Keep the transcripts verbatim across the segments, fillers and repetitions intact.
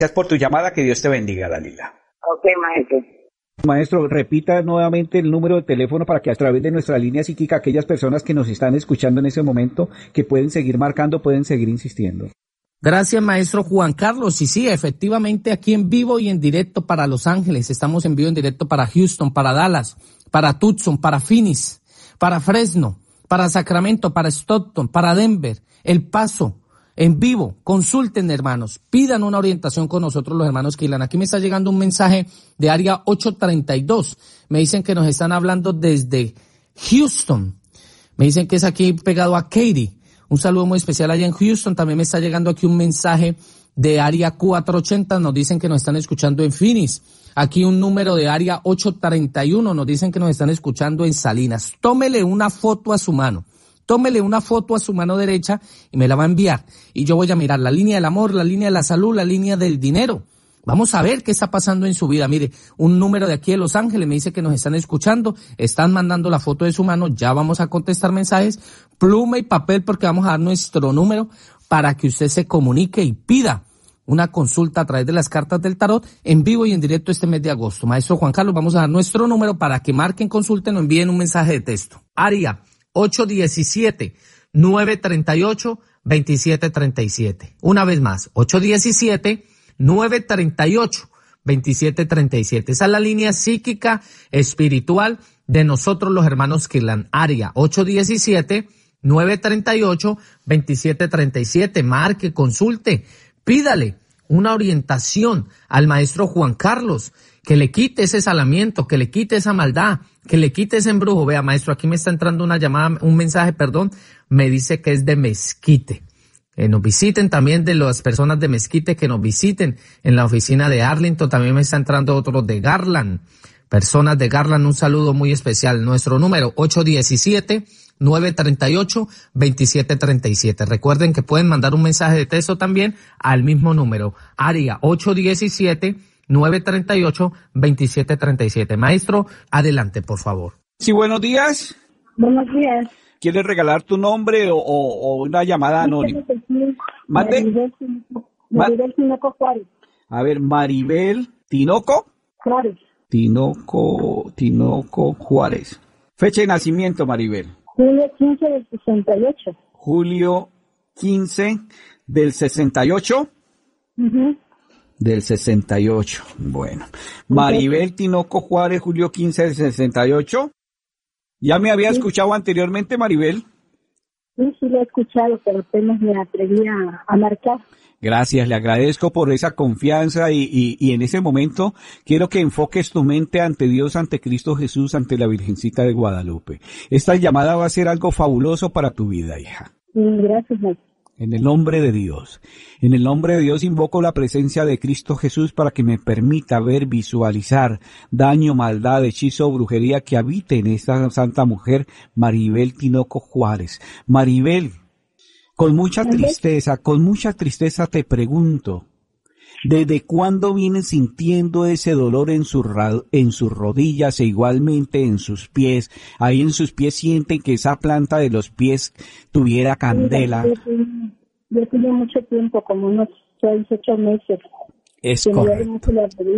Gracias por tu llamada, que Dios te bendiga, Dalila. Ok, maestro. Maestro, repita nuevamente el número de teléfono para que a través de nuestra línea psíquica aquellas personas que nos están escuchando en ese momento, que pueden seguir marcando, pueden seguir insistiendo. Gracias, maestro Juan Carlos. Y sí, efectivamente, aquí en vivo y en directo para Los Ángeles. Estamos en vivo y en directo para Houston, para Dallas, para Tucson, para Phoenix, para Fresno, para Sacramento, para Stockton, para Denver, El Paso. En vivo, consulten, hermanos, pidan una orientación con nosotros los hermanos Quilan. Aquí me está llegando un mensaje de área ocho treinta y dos. Me dicen que nos están hablando desde Houston. Me dicen que es aquí pegado a Katy. Un saludo muy especial allá en Houston. También me está llegando aquí un mensaje de área cuatrocientos ochenta. Nos dicen que nos están escuchando en Phoenix. Aquí un número de área ocho treinta y uno. Nos dicen que nos están escuchando en Salinas. Tómele una foto a su mano. Tómele una foto a su mano derecha y me la va a enviar. Y yo voy a mirar la línea del amor, la línea de la salud, la línea del dinero. Vamos a ver qué está pasando en su vida. Mire, un número de aquí de Los Ángeles me dice que nos están escuchando, están mandando la foto de su mano, ya vamos a contestar mensajes, pluma y papel porque vamos a dar nuestro número para que usted se comunique y pida una consulta a través de las cartas del tarot en vivo y en directo este mes de agosto. Maestro Juan Carlos, vamos a dar nuestro número para que marquen, consulten o envíen un mensaje de texto. Área ocho diecisiete, nueve treinta y ocho, veintisiete treinta y siete. Una vez más, ocho diecisiete, nueve treinta y ocho, veintisiete treinta y siete. Esa es la línea psíquica espiritual de nosotros los hermanos Kirlan. Área ocho diecisiete, nueve treinta y ocho, veintisiete treinta y siete. Marque, consulte, pídale una orientación al maestro Juan Carlos, que le quite ese salamiento, que le quite esa maldad, que le quite ese embrujo. Vea, maestro, aquí me está entrando una llamada, un mensaje, perdón, me dice que es de Mezquite. Eh, nos visiten también de las personas de Mezquite, que nos visiten en la oficina de Arlington. También me está entrando otro de Garland. Personas de Garland, un saludo muy especial. Nuestro número ocho diecisiete, nueve treinta y ocho, veintisiete treinta y siete. Recuerden que pueden mandar un mensaje de texto también al mismo número. Área ocho diecisiete, nueve treinta y ocho, veintisiete treinta y siete. Maestro, adelante, por favor. Sí, buenos días. Buenos días. ¿Quieres regalar tu nombre o, o, o una llamada anónima? ¿Mande? Maribel, Maribel Tinoco Juárez. A ver, Maribel Tinoco. Juárez. Tinoco, Tinoco Juárez. Fecha de nacimiento, Maribel. Julio quince del sesenta y ocho. Julio quince del sesenta y ocho. Uh-huh. Del sesenta y ocho. Bueno. Maribel Tinoco Juárez, Julio quince del sesenta y ocho. ¿Ya me había sí. escuchado anteriormente, Maribel? Sí, sí lo he escuchado, pero apenas me atreví a, a marcar. Gracias, le agradezco por esa confianza y, y, y en ese momento quiero que enfoques tu mente ante Dios, ante Cristo Jesús, ante la Virgencita de Guadalupe. Esta llamada va a ser algo fabuloso para tu vida, hija. Sí, gracias, maestro. En el nombre de Dios. En el nombre de Dios invoco la presencia de Cristo Jesús para que me permita ver, visualizar daño, maldad, hechizo, brujería que habite en esta santa mujer, Maribel Tinoco Juárez. Maribel, con mucha tristeza, con mucha tristeza te pregunto, ¿desde cuándo vienen sintiendo ese dolor en, su, en sus rodillas e igualmente en sus pies? Ahí en sus pies sienten que esa planta de los pies tuviera candela. Yo tenía mucho tiempo, como unos seis, ocho meses. Es correcto.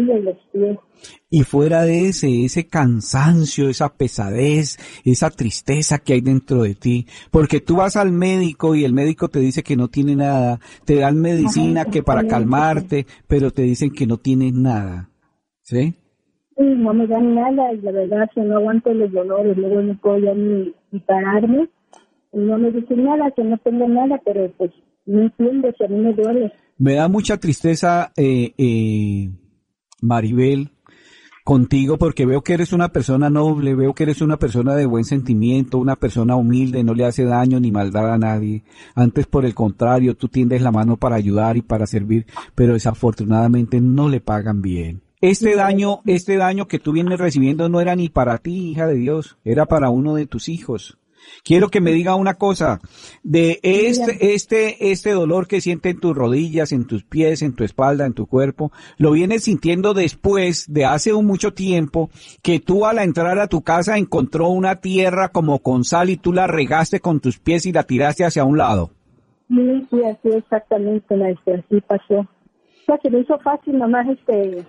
Y fuera de ese, ese cansancio, esa pesadez, esa tristeza que hay dentro de ti, porque tú vas al médico y el médico te dice que no tiene nada, te dan medicina Ajá, que para calmarte, pero te dicen que no tienes nada, ¿sí? Sí, no me dan nada y la verdad que no aguanto los dolores, luego no puedo ya ni, ni pararme, y no me dicen nada, que no tengo nada, pero pues no entiendo, si a mí me duele. Me da mucha tristeza, eh, eh, Maribel, contigo, porque veo que eres una persona noble, veo que eres una persona de buen sentimiento, una persona humilde, no le hace daño ni maldad a nadie. Antes, por el contrario, tú tiendes la mano para ayudar y para servir, pero desafortunadamente no le pagan bien. Este daño, este daño que tú vienes recibiendo no era ni para ti, hija de Dios, era para uno de tus hijos. Quiero que me diga una cosa, de este, este, este dolor que sientes en tus rodillas, en tus pies, en tu espalda, en tu cuerpo, lo vienes sintiendo después de hace un mucho tiempo que tú al entrar a tu casa encontró una tierra como con sal y tú la regaste con tus pies y la tiraste hacia un lado. Sí, sí, así exactamente, maestro, así pasó. sea, se me hizo fácil nomás este,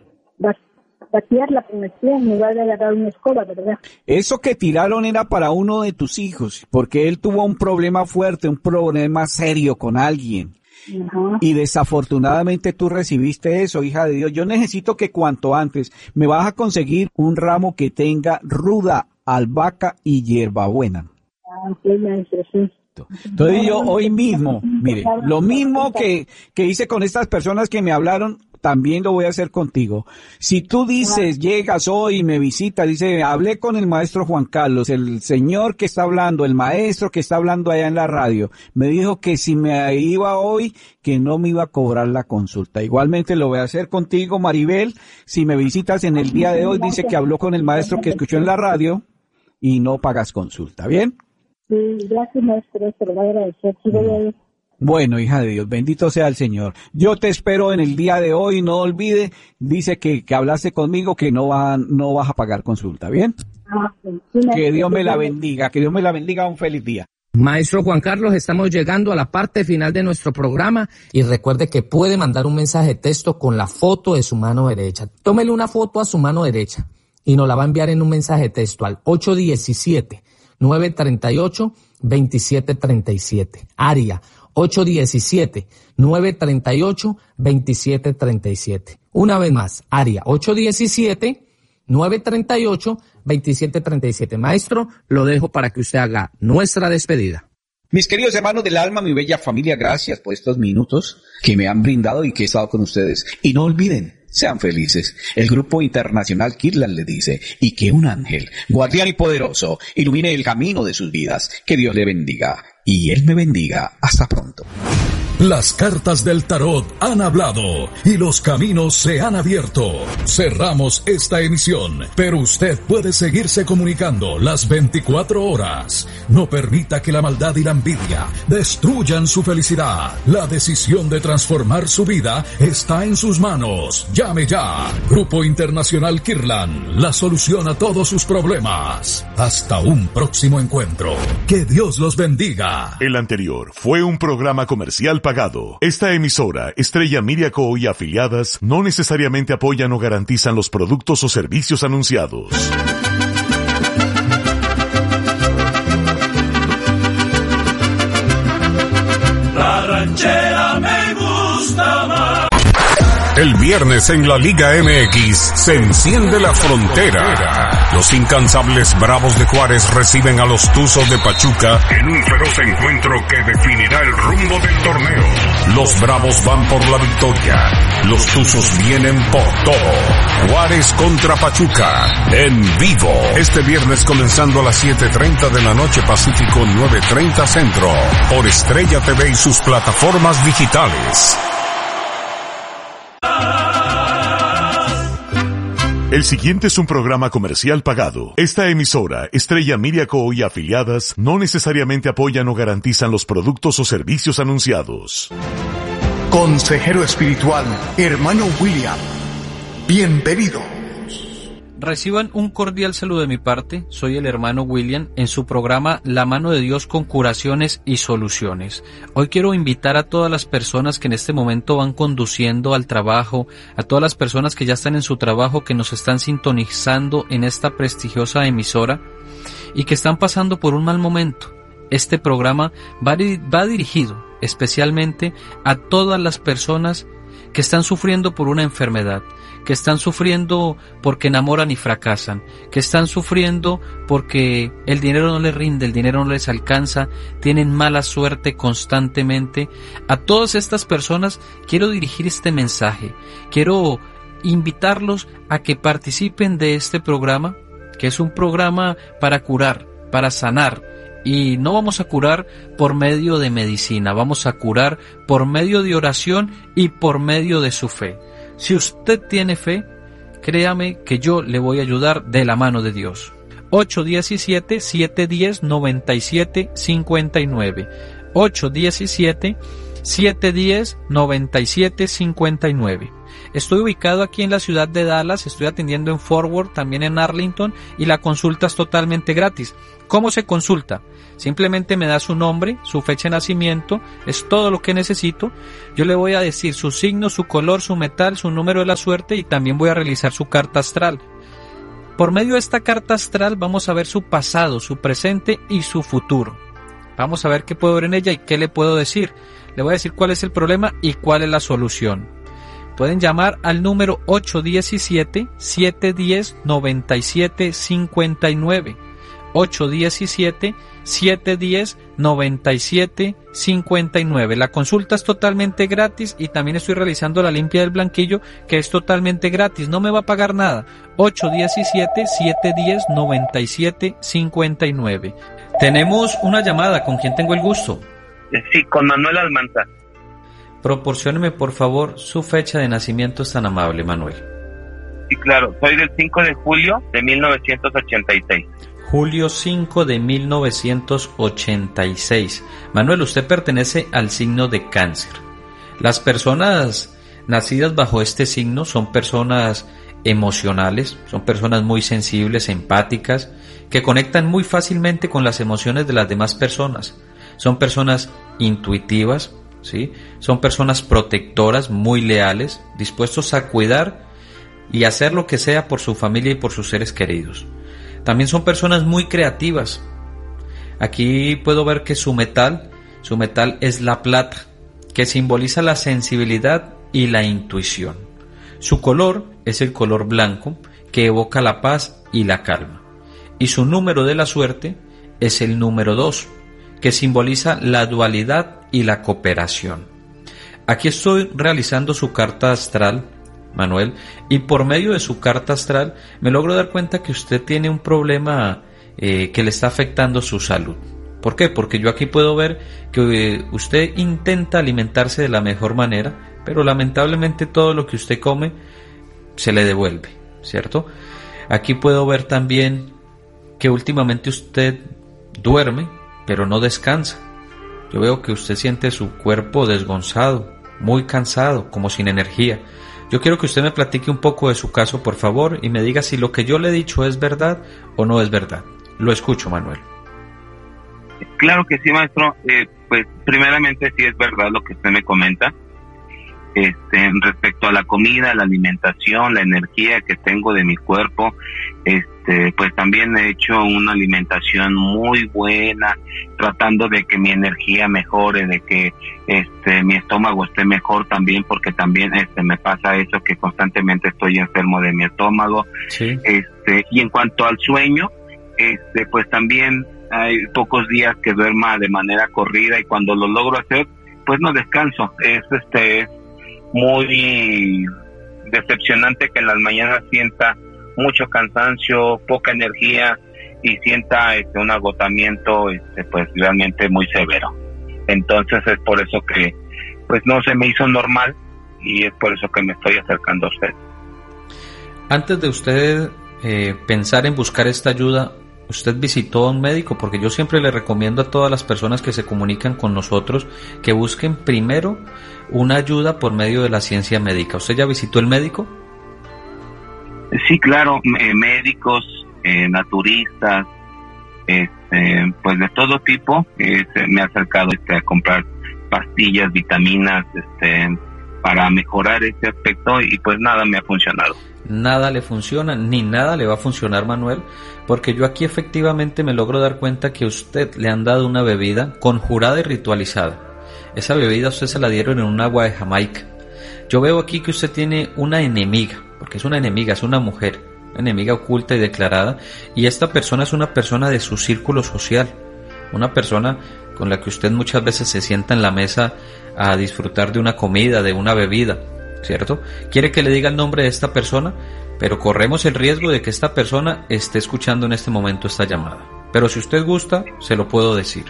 vaciarla con el pie en lugar de agarrar una escoba, ¿verdad? Eso que tiraron era para uno de tus hijos, porque él tuvo un problema fuerte, un problema serio con alguien. Ajá. Y desafortunadamente tú recibiste eso, hija de Dios. Yo necesito que cuanto antes me vas a conseguir un ramo que tenga ruda, albahaca y hierbabuena. Ah, ok, maestro, sí. Entonces yo hoy mismo, mire, lo mismo que, que hice con estas personas que me hablaron, también lo voy a hacer contigo. Si tú dices, llegas hoy y me visitas, dice, hablé con el maestro Juan Carlos, el señor que está hablando, el maestro que está hablando allá en la radio, me dijo que si me iba hoy, que no me iba a cobrar la consulta. Igualmente lo voy a hacer contigo, Maribel. Si me visitas en el día de hoy, dice que habló con el maestro que escuchó en la radio y no pagas consulta, ¿bien? Sí, gracias, maestro, te lo voy a agradecer. Sí, voy a ir. Bueno, hija de Dios, bendito sea el Señor. Yo te espero en el día de hoy, no olvide, dice que, que hablaste conmigo que no, va, no vas a pagar consulta, ¿bien? Ah, sí, sí, maestro, Que Dios me sí, la sí. bendiga, que Dios me la bendiga, un feliz día. Maestro Juan Carlos, estamos llegando a la parte final de nuestro programa y recuerde que puede mandar un mensaje de texto con la foto de su mano derecha. Tómele una foto a su mano derecha y nos la va a enviar en un mensaje de texto al ocho uno siete, nueve tres ocho, dos siete tres siete. Área ocho uno siete, nueve tres ocho, dos siete tres siete. Una vez más, área ocho uno siete, nueve tres ocho, dos siete tres siete. Maestro, lo dejo para que usted haga nuestra despedida. Mis queridos hermanos del alma, mi bella familia, gracias por estos minutos que me han brindado y que he estado con ustedes. Y no olviden, sean felices. El Grupo Internacional Kirtland le dice, y que un ángel, guardián y poderoso, ilumine el camino de sus vidas. Que Dios le bendiga. Y Él me bendiga. Hasta pronto. Las cartas del tarot han hablado y los caminos se han abierto. Cerramos esta emisión, pero usted puede seguirse comunicando las veinticuatro horas. No permita que la maldad y la envidia destruyan su felicidad. La decisión de transformar su vida está en sus manos. Llame ya. Grupo Internacional Kirtland, la solución a todos sus problemas. Hasta un próximo encuentro. Que Dios los bendiga. El anterior fue un programa comercial pagado. Esta emisora, Estrella Media Co. y afiliadas, no necesariamente apoyan o garantizan los productos o servicios anunciados. La ranchera me gusta más. El viernes en la Liga M X se enciende la frontera. Los incansables Bravos de Juárez reciben a los Tuzos de Pachuca en un feroz encuentro que definirá el rumbo del torneo. Los Bravos van por la victoria. Los Tuzos vienen por todo. Juárez contra Pachuca en vivo. Este viernes comenzando a las siete treinta de la noche Pacífico, nueve treinta Centro. Por Estrella T V y sus plataformas digitales. El siguiente es un programa comercial pagado. Esta emisora, Estrella Media Co. y afiliadas, no necesariamente apoyan o garantizan los productos o servicios anunciados. Consejero espiritual, hermano William. Bienvenido. Reciban un cordial saludo de mi parte, soy el hermano William en su programa La Mano de Dios con Curaciones y Soluciones. Hoy quiero invitar a todas las personas que en este momento van conduciendo al trabajo, a todas las personas que ya están en su trabajo, que nos están sintonizando en esta prestigiosa emisora y que están pasando por un mal momento. Este programa va, va dirigido especialmente a todas las personas que están sufriendo por una enfermedad, que están sufriendo porque enamoran y fracasan, que están sufriendo porque el dinero no les rinde, el dinero no les alcanza, tienen mala suerte constantemente. A todas estas personas quiero dirigir este mensaje, quiero invitarlos a que participen de este programa, que es un programa para curar, para sanar. Y no vamos a curar por medio de medicina, vamos a curar por medio de oración y por medio de su fe. Si usted tiene fe, créame que yo le voy a ayudar de la mano de Dios. ocho uno siete, siete uno cero, nueve siete cinco nueve. ocho uno siete, siete uno cero, nueve siete cinco nueve. Estoy ubicado aquí en la ciudad de Dallas, estoy atendiendo en Fort Worth, también en Arlington, y la consulta es totalmente gratis. ¿Cómo se consulta? Simplemente me da su nombre, su fecha de nacimiento, es todo lo que necesito. Yo le voy a decir su signo, su color, su metal, su número de la suerte, y también voy a realizar su carta astral. Por medio de esta carta astral vamos a ver su pasado, su presente y su futuro. Vamos a ver qué puedo ver en ella y qué le puedo decir. Le voy a decir cuál es el problema y cuál es la solución. Pueden llamar al número ocho uno siete, siete uno cero, nueve siete cinco nueve. ocho uno siete, siete uno cero, nueve siete cinco nueve. La consulta es totalmente gratis y también estoy realizando la limpia del blanquillo, que es totalmente gratis, no me va a pagar nada. ocho uno siete, siete uno cero, nueve siete cinco nueve. Tenemos una llamada, ¿con quién tengo el gusto? Sí, con Manuel Almanzar. Proporcióneme por favor su fecha de nacimiento, es tan amable, Manuel. Sí, claro, soy del cinco de julio de mil novecientos ochenta y seis. Julio cinco de mil novecientos ochenta y seis. Manuel, usted pertenece al signo de Cáncer. Las personas nacidas bajo este signo son personas emocionales, son personas muy sensibles, empáticas, que conectan muy fácilmente con las emociones de las demás personas. Son personas intuitivas, ¿sí? Son personas protectoras, muy leales, dispuestos a cuidar y hacer lo que sea por su familia y por sus seres queridos. También son personas muy creativas. Aquí puedo ver que su metal, su metal es la plata, que simboliza la sensibilidad y la intuición. Su color es el color blanco, que evoca la paz y la calma. Y su número de la suerte es el número dos, que simboliza la dualidad y la cooperación. Aquí estoy realizando su carta astral, Manuel, y por medio de su carta astral me logro dar cuenta que usted tiene un problema eh, que le está afectando su salud. ¿Por qué? Porque yo aquí puedo ver que eh, usted intenta alimentarse de la mejor manera, pero lamentablemente todo lo que usted come se le devuelve, ¿cierto? Aquí puedo ver también que últimamente usted duerme, pero no descansa. Yo veo que usted siente su cuerpo desgonzado, muy cansado, como sin energía. Yo quiero que usted me platique un poco de su caso, por favor, y me diga si lo que yo le he dicho es verdad o no es verdad. Lo escucho, Manuel. Claro que sí, maestro. Eh, pues primeramente sí es verdad lo que usted me comenta. Este, respecto a la comida, la alimentación, la energía que tengo de mi cuerpo, este, pues también he hecho una alimentación muy buena, tratando de que mi energía mejore, de que este mi estómago esté mejor también, porque también este me pasa eso, que constantemente estoy enfermo de mi estómago. Sí. Este, y en cuanto al sueño, este, pues también hay pocos días que duerma de manera corrida, y cuando lo logro hacer, pues no descanso. Es este muy decepcionante que en las mañanas sienta mucho cansancio, poca energía y sienta este un agotamiento este pues realmente muy severo. Entonces es por eso que pues no se me hizo normal, y es por eso que me estoy acercando a usted. Antes de usted eh, pensar en buscar esta ayuda, ¿usted visitó a un médico? Porque yo siempre le recomiendo a todas las personas que se comunican con nosotros que busquen primero una ayuda por medio de la ciencia médica. ¿Usted ya visitó el médico? Sí, claro, eh, médicos, eh, naturistas, este, pues de todo tipo. Eh, me he acercado este, a comprar pastillas, vitaminas, este, para mejorar ese aspecto, y pues nada me ha funcionado. Nada le funciona, ni nada le va a funcionar, Manuel, porque yo aquí efectivamente me logro dar cuenta que a usted le han dado una bebida conjurada y ritualizada. Esa bebida usted se la dieron en un agua de Jamaica. Yo veo aquí que usted tiene una enemiga, porque es una enemiga, es una mujer, una enemiga oculta y declarada, y esta persona es una persona de su círculo social, una persona con la que usted muchas veces se sienta en la mesa a disfrutar de una comida, de una bebida, ¿cierto? Quiere que le diga el nombre de esta persona, pero corremos el riesgo de que esta persona esté escuchando en este momento esta llamada. Pero si usted gusta, se lo puedo decir.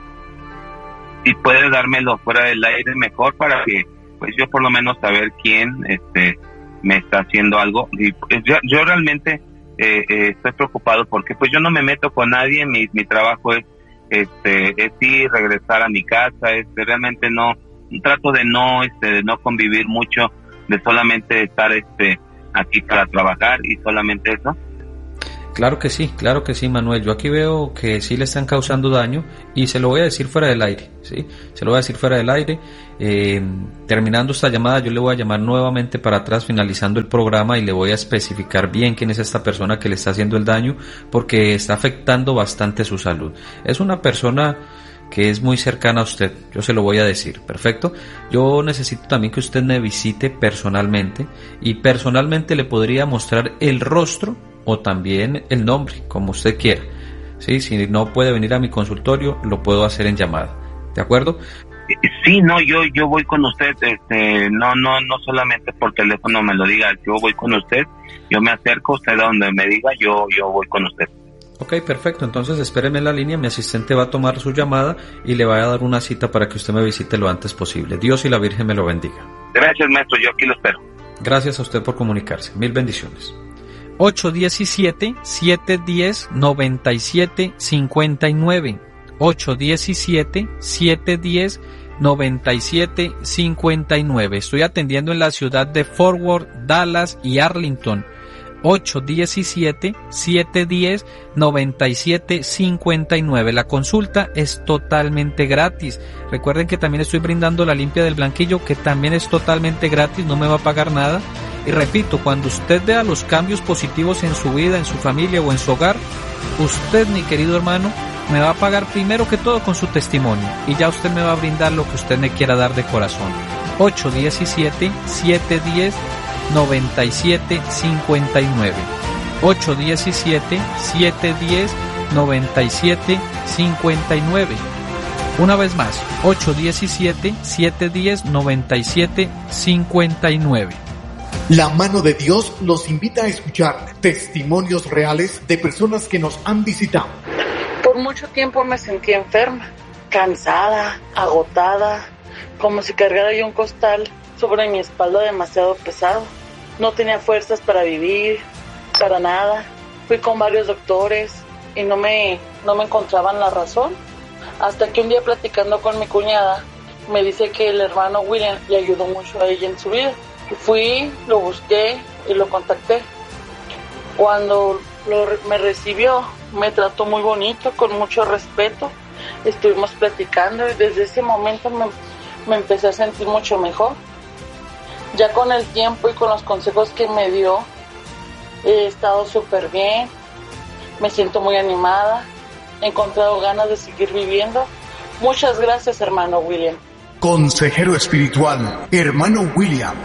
Y puede dármelo fuera del aire mejor, para que pues yo por lo menos saber quién este me está haciendo algo. Y pues yo, yo realmente eh, eh, estoy preocupado porque pues yo no me meto con nadie. Mi, mi trabajo es este es ir, regresar a mi casa. Este realmente no trato de no este de no convivir mucho de solamente estar este aquí para trabajar y solamente eso. Claro que sí, claro que sí, Manuel. Yo aquí veo que sí le están causando daño y se lo voy a decir fuera del aire, ¿sí? Se lo voy a decir fuera del aire. Eh, terminando esta llamada, yo le voy a llamar nuevamente para atrás, finalizando el programa, y le voy a especificar bien quién es esta persona que le está haciendo el daño, porque está afectando bastante su salud. Es una persona que es muy cercana a usted, yo se lo voy a decir, perfecto. Yo necesito también que usted me visite personalmente, y personalmente le podría mostrar el rostro o también el nombre, como usted quiera. ¿Sí? Si no puede venir a mi consultorio, lo puedo hacer en llamada, ¿de acuerdo? Sí, no, yo yo voy con usted, este, no no no solamente por teléfono me lo diga, yo voy con usted, yo me acerco, usted a donde me diga, yo yo voy con usted. Ok, perfecto, entonces espéreme en la línea, mi asistente va a tomar su llamada y le va a dar una cita para que usted me visite lo antes posible. Dios y la Virgen me lo bendiga. Gracias, maestro, yo aquí lo espero. Gracias a usted por comunicarse, mil bendiciones. ocho uno siete, siete uno cero, nueve siete cinco nueve. ocho uno siete, siete uno cero, nueve siete cinco nueve. Estoy atendiendo en la ciudad de Fort Worth, Dallas y Arlington. ocho uno siete, siete uno cero, nueve siete cinco nueve. La consulta es totalmente gratis. Recuerden que también estoy brindando la limpia del blanquillo, que también es totalmente gratis, no me va a pagar nada. Y repito, cuando usted vea los cambios positivos en su vida, en su familia o en su hogar, usted, mi querido hermano, me va a pagar primero que todo con su testimonio, y ya usted me va a brindar lo que usted me quiera dar de corazón. ocho uno siete, siete uno cero, nueve siete cinco nueve. ocho uno siete, siete uno cero, nueve siete cinco nueve. Una vez más, ocho uno siete, siete uno cero, nueve siete cinco nueve. La mano de Dios los invita a escuchar testimonios reales de personas que nos han visitado. Por mucho tiempo me sentí enferma, cansada, agotada, como si cargara yo un costal sobre mi espalda demasiado pesado. No tenía fuerzas para vivir, para nada. Fui con varios doctores y no me, no me encontraban la razón. Hasta que un día, platicando con mi cuñada, me dice que el hermano William le ayudó mucho a ella en su vida. Fui, lo busqué y lo contacté. Cuando lo, me recibió, me trató muy bonito, con mucho respeto. Estuvimos platicando y desde ese momento me, me empecé a sentir mucho mejor. Ya con el tiempo y con los consejos que me dio, he estado súper bien. Me siento muy animada. He encontrado ganas de seguir viviendo. Muchas gracias, hermano William. Consejero espiritual, hermano William.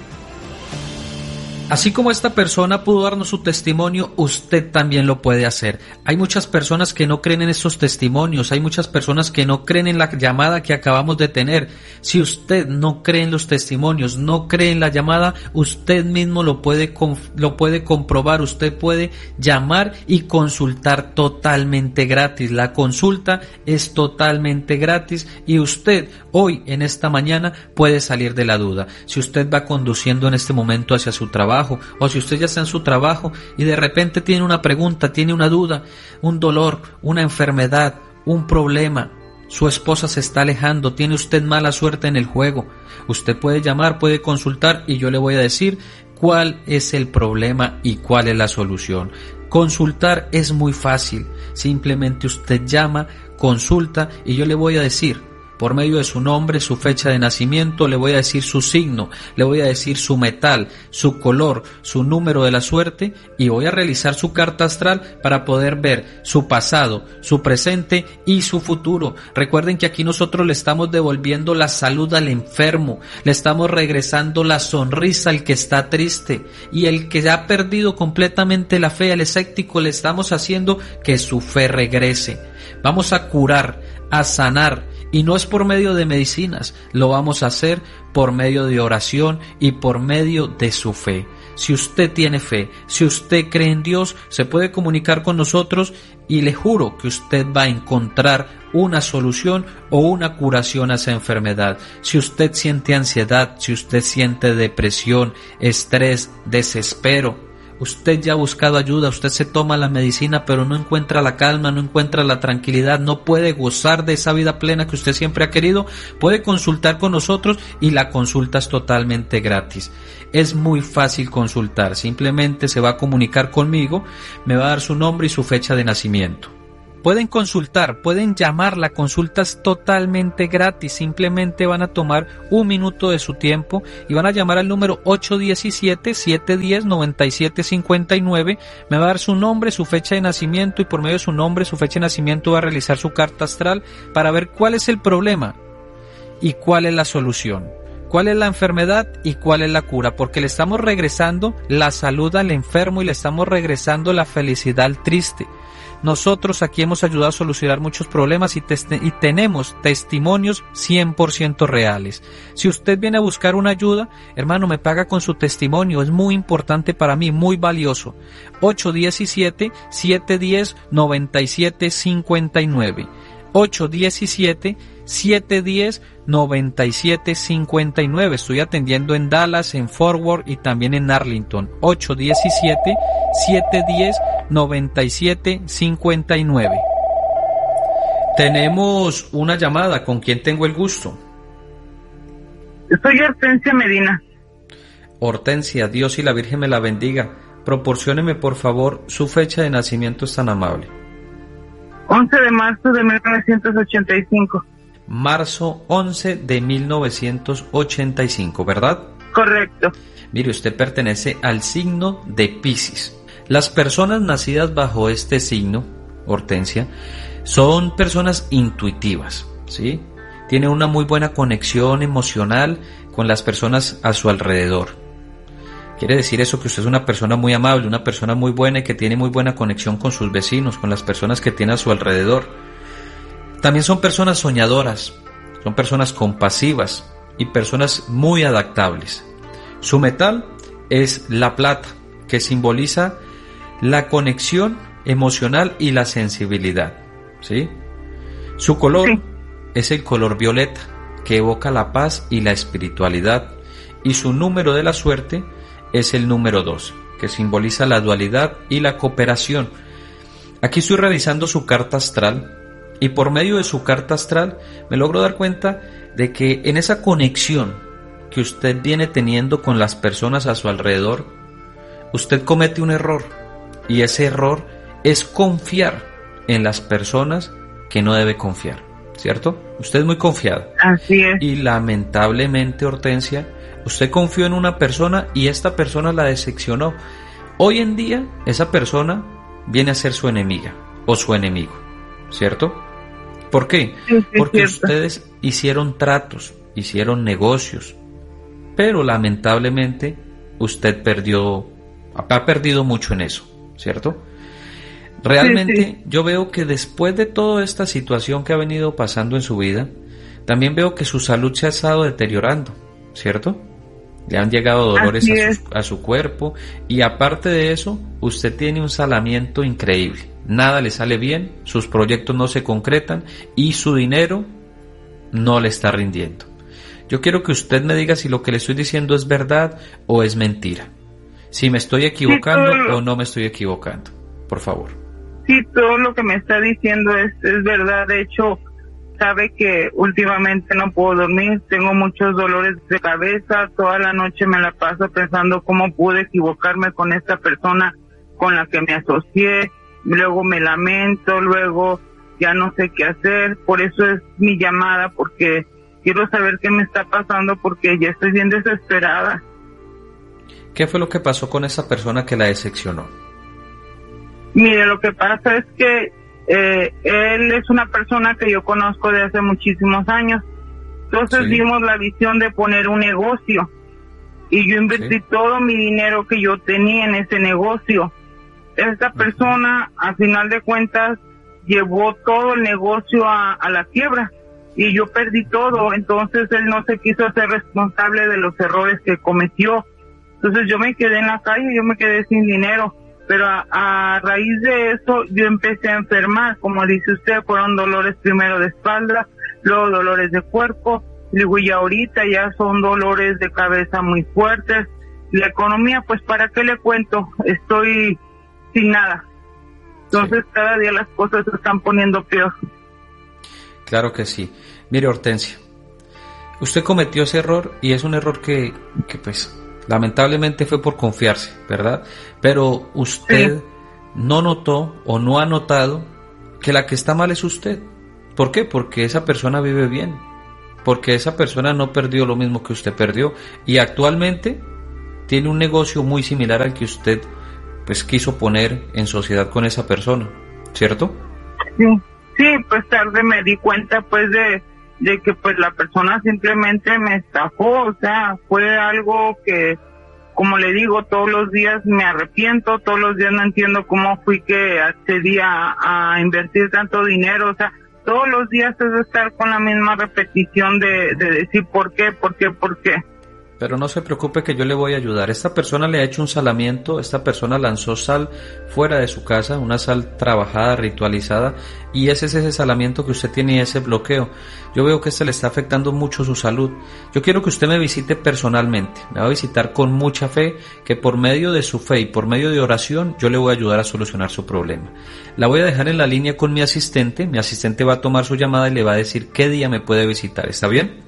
Así como esta persona pudo darnos su testimonio, usted también lo puede hacer. Hay muchas personas que no creen en estos testimonios, hay muchas personas que no creen en la llamada que acabamos de tener. Si usted no cree en los testimonios, no cree en la llamada, usted mismo lo puede, lo puede comprobar, usted puede llamar y consultar totalmente gratis. La consulta es totalmente gratis y usted hoy, en esta mañana, puede salir de la duda. Si usted va conduciendo en este momento hacia su trabajo, o si usted ya está en su trabajo y de repente tiene una pregunta, tiene una duda, un dolor, una enfermedad, un problema, su esposa se está alejando, tiene usted mala suerte en el juego, usted puede llamar, puede consultar y yo le voy a decir cuál es el problema y cuál es la solución. Consultar es muy fácil, simplemente usted llama, consulta y yo le voy a decir por medio de su nombre, su fecha de nacimiento, le voy a decir su signo, le voy a decir su metal, su color, su número de la suerte y voy a realizar su carta astral para poder ver su pasado, su presente y su futuro. Recuerden que aquí nosotros le estamos devolviendo la salud al enfermo, le estamos regresando la sonrisa al que está triste y el que ha perdido completamente la fe, al escéptico, le estamos haciendo que su fe regrese. Vamos a curar, a sanar. Y no es por medio de medicinas, lo vamos a hacer por medio de oración y por medio de su fe. Si usted tiene fe, si usted cree en Dios, se puede comunicar con nosotros y le juro que usted va a encontrar una solución o una curación a esa enfermedad. Si usted siente ansiedad, si usted siente depresión, estrés, desespero, Usted ya ha buscado ayuda, usted se toma la medicina, pero no encuentra la calma, no encuentra la tranquilidad, no puede gozar de esa vida plena que usted siempre ha querido. Puede consultar con nosotros y la consulta es totalmente gratis. Es muy fácil consultar, simplemente se va a comunicar conmigo, me va a dar su nombre y su fecha de nacimiento. Pueden consultar, pueden llamar, la consulta es totalmente gratis, simplemente van a tomar un minuto de su tiempo y van a llamar al número ocho uno siete, siete uno cero, nueve siete cinco nueve, me va a dar su nombre, su fecha de nacimiento y por medio de su nombre, su fecha de nacimiento va a realizar su carta astral para ver cuál es el problema y cuál es la solución, cuál es la enfermedad y cuál es la cura, porque le estamos regresando la salud al enfermo y le estamos regresando la felicidad al triste. Nosotros aquí hemos ayudado a solucionar muchos problemas y, te- y tenemos testimonios cien por ciento reales. Si usted viene a buscar una ayuda, hermano, me paga con su testimonio, es muy importante para mí, muy valioso. ocho uno siete, siete uno cero, nueve siete cinco nueve. ocho uno siete, siete uno cero, nueve siete cinco nueve. Estoy atendiendo en Dallas, en Fort Worth y también en Arlington. ocho uno siete, siete uno cero, nueve siete cinco nueve. Tenemos una llamada. ¿Con quién tengo el gusto? Soy Hortensia Medina. Hortensia, Dios y la Virgen me la bendiga. Proporcióneme por favor su fecha de nacimiento, es tan amable. once de marzo de mil novecientos ochenta y cinco. Marzo once de mil novecientos ochenta y cinco, ¿verdad? Correcto. Mire, usted pertenece al signo de Piscis. Las personas nacidas bajo este signo, Hortensia, son personas intuitivas, ¿sí? Tienen una muy buena conexión emocional con las personas a su alrededor. Quiere decir eso que usted es una persona muy amable, una persona muy buena y que tiene muy buena conexión con sus vecinos, con las personas que tiene a su alrededor. También son personas soñadoras, son personas compasivas y personas muy adaptables. Su metal es la plata, que simboliza la conexión emocional y la sensibilidad, ¿sí? Su color sí. es el color violeta, que evoca la paz y la espiritualidad, y su número de la suerte es el número dos, que simboliza la dualidad y la cooperación. Aquí estoy revisando su carta astral, y por medio de su carta astral me logro dar cuenta de que en esa conexión que usted viene teniendo con las personas a su alrededor, usted comete un error, y ese error es confiar en las personas que no debe confiar, ¿cierto? Usted es muy confiada. Así es. Y lamentablemente, Hortensia, usted confió en una persona y esta persona la decepcionó. Hoy en día, esa persona viene a ser su enemiga o su enemigo, ¿cierto? ¿Por qué? Sí, sí, Porque cierto. ustedes hicieron tratos, hicieron negocios, pero lamentablemente usted perdió, ha perdido mucho en eso, ¿cierto? Realmente sí, sí. Yo veo que después de toda esta situación que ha venido pasando en su vida, también veo que su salud se ha estado deteriorando, ¿cierto? Le han llegado dolores a su, a su cuerpo y aparte de eso, usted tiene un salamiento increíble. Nada le sale bien, sus proyectos no se concretan y su dinero no le está rindiendo. Yo quiero que usted me diga si lo que le estoy diciendo es verdad o es mentira. Si me estoy equivocando sí, o no me estoy equivocando. Por favor. Sí, todo lo que me está diciendo es, es verdad. De hecho, sabe que últimamente no puedo dormir, tengo muchos dolores de cabeza, toda la noche me la paso pensando cómo pude equivocarme con esta persona con la que me asocié, luego me lamento, luego ya no sé qué hacer, por eso es mi llamada, porque quiero saber qué me está pasando, porque ya estoy bien desesperada. ¿Qué fue lo que pasó con esa persona que la decepcionó? Mire, lo que pasa es que Eh, él es una persona que yo conozco de hace muchísimos años, entonces sí. Vimos la visión de poner un negocio y yo invertí sí. todo mi dinero que yo tenía en ese negocio. Esta persona uh-huh. a final de cuentas llevó todo el negocio a, a la quiebra y yo perdí todo, entonces él no se quiso hacer responsable de los errores que cometió, entonces yo me quedé en la calle, yo me quedé sin dinero. Pero a, a raíz de eso yo empecé a enfermar, como dice usted, fueron dolores primero de espalda, luego dolores de cuerpo, y luego ya ahorita ya son dolores de cabeza muy fuertes, la economía, pues para qué le cuento, estoy sin nada. Entonces sí. Cada día las cosas se están poniendo peor. Claro que sí. Mire, Hortensia, usted cometió ese error y es un error que, que pues lamentablemente fue por confiarse, ¿verdad? Pero usted sí. no notó o no ha notado que la que está mal es usted. ¿Por qué? Porque esa persona vive bien, porque esa persona no perdió lo mismo que usted perdió y actualmente tiene un negocio muy similar al que usted pues quiso poner en sociedad con esa persona, ¿cierto? Sí, sí, pues tarde me di cuenta pues de, de que pues la persona simplemente me estafó, o sea, fue algo que, como le digo, todos los días me arrepiento, todos los días no entiendo cómo fui que accedí a, a invertir tanto dinero, o sea, todos los días es de estar con la misma repetición de, de decir por qué, por qué, por qué. Pero no se preocupe que yo le voy a ayudar. Esta persona le ha hecho un salamiento, esta persona lanzó sal fuera de su casa, una sal trabajada, ritualizada, y ese es ese salamiento que usted tiene y ese bloqueo. Yo veo que este le está afectando mucho su salud. Yo quiero que usted me visite personalmente, me va a visitar con mucha fe, que por medio de su fe y por medio de oración yo le voy a ayudar a solucionar su problema. La voy a dejar en la línea con mi asistente, mi asistente va a tomar su llamada y le va a decir qué día me puede visitar, ¿está bien?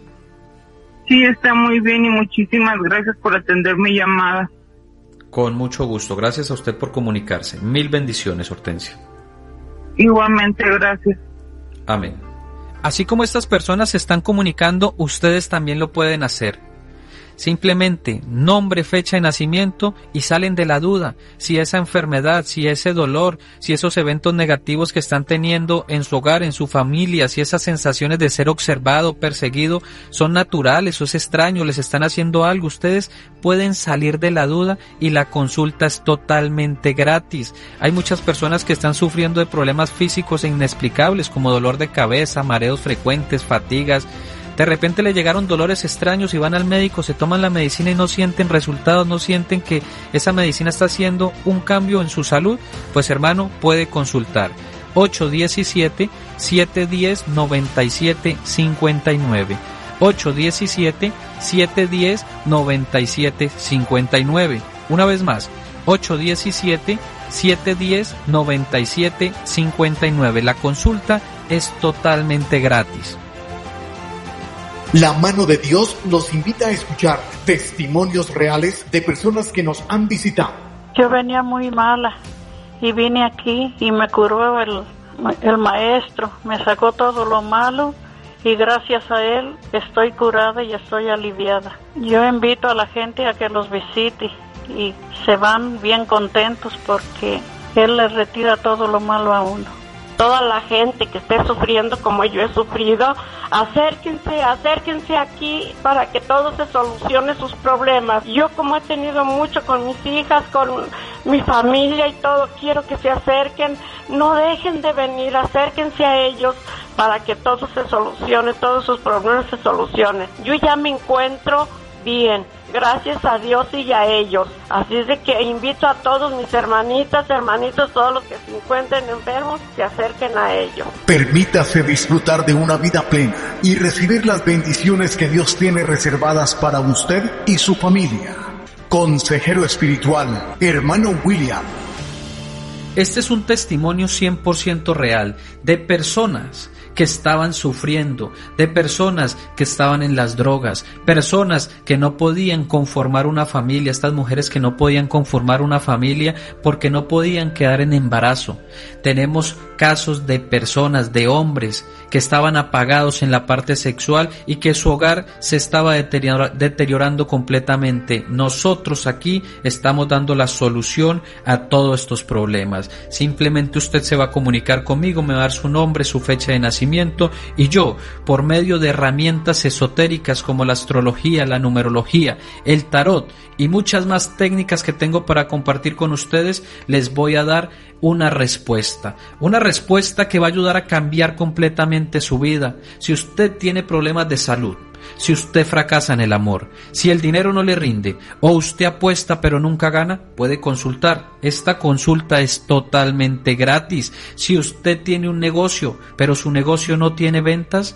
Sí, está muy bien y muchísimas gracias por atender mi llamada. Con mucho gusto, gracias a usted por comunicarse. Mil bendiciones, Hortensia. Igualmente, gracias. Amén. Así como estas personas se están comunicando, ustedes también lo pueden hacer. Simplemente nombre, fecha de nacimiento y salen de la duda si esa enfermedad, si ese dolor, si esos eventos negativos que están teniendo en su hogar, en su familia, si esas sensaciones de ser observado, perseguido, son naturales o es extraño, les están haciendo algo. Ustedes pueden salir de la duda y la consulta es totalmente gratis. Hay muchas personas que están sufriendo de problemas físicos e inexplicables como dolor de cabeza, mareos frecuentes, fatigas. De repente le llegaron dolores extraños y van al médico, se toman la medicina y no sienten resultados, no sienten que esa medicina está haciendo un cambio en su salud. Pues hermano, puede consultar ocho uno siete, siete uno cero, nueve siete cinco nueve ocho uno siete, siete uno cero, nueve siete cinco nueve. Una vez más, ocho uno siete, siete uno cero, nueve siete cinco nueve. La consulta es totalmente gratis. La mano de Dios los invita a escuchar testimonios reales de personas que nos han visitado. Yo venía muy mala y vine aquí y me curó el, el maestro, me sacó todo lo malo y gracias a él estoy curada y estoy aliviada. Yo invito a la gente a que los visite y se van bien contentos porque él les retira todo lo malo a uno. Toda la gente que esté sufriendo como yo he sufrido, acérquense, acérquense aquí para que todo se solucione sus problemas. Yo como he tenido mucho con mis hijas, con mi familia y todo, quiero que se acerquen, no dejen de venir, acérquense a ellos para que todo se solucione, todos sus problemas se solucionen. Yo ya me encuentro bien, gracias a Dios y a ellos. Así es de que invito a todos mis hermanitas, hermanitos, todos los que se encuentren enfermos, se acerquen a ellos. Permítase disfrutar de una vida plena y recibir las bendiciones que Dios tiene reservadas para usted y su familia. Consejero espiritual, hermano William. Este es un testimonio cien por ciento real de personas que estaban sufriendo, de personas que estaban en las drogas, personas que no podían conformar una familia, estas mujeres que no podían conformar una familia porque no podían quedar en embarazo. Tenemos casos de personas, de hombres que estaban apagados en la parte sexual y que su hogar se estaba deteriorando completamente. Nosotros aquí estamos dando la solución a todos estos problemas. Simplemente usted se va a comunicar conmigo, me va a dar su nombre, su fecha de nacimiento y yo, por medio de herramientas esotéricas como la astrología, la numerología, el tarot y muchas más técnicas que tengo para compartir con ustedes, les voy a dar una respuesta, una respuesta que va a ayudar a cambiar completamente su vida. Si usted tiene problemas de salud, si usted fracasa en el amor, si el dinero no le rinde o usted apuesta pero nunca gana, puede consultar. Esta consulta es totalmente gratis. Si usted tiene un negocio pero su negocio no tiene ventas,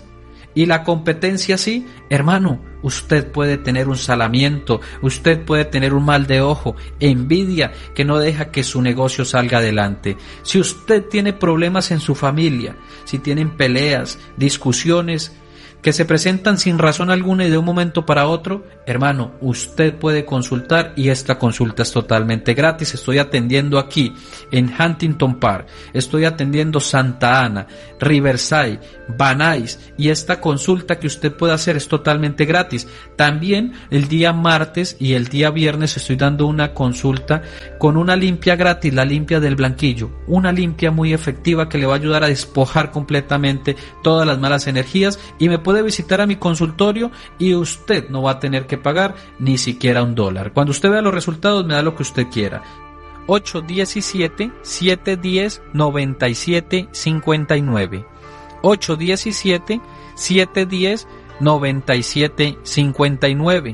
Y la competencia sí, hermano, usted puede tener un salamiento, usted puede tener un mal de ojo, envidia que no deja que su negocio salga adelante. Si usted tiene problemas en su familia, si tienen peleas, discusiones que se presentan sin razón alguna y de un momento para otro, hermano, usted puede consultar y esta consulta es totalmente gratis. Estoy atendiendo aquí en Huntington Park, estoy atendiendo Santa Ana, Riverside, Van Nuys, y esta consulta que usted puede hacer es totalmente gratis. También el día martes y el día viernes estoy dando una consulta con una limpia gratis, la limpia del blanquillo, una limpia muy efectiva que le va a ayudar a despojar completamente todas las malas energías, y me puede visitar a mi consultorio y usted no va a tener que pagar ni siquiera un dólar. Cuando usted vea los resultados me da lo que usted quiera. ocho uno siete, siete uno cero, nueve siete cinco nueve ocho uno siete, siete uno cero, nueve siete cinco nueve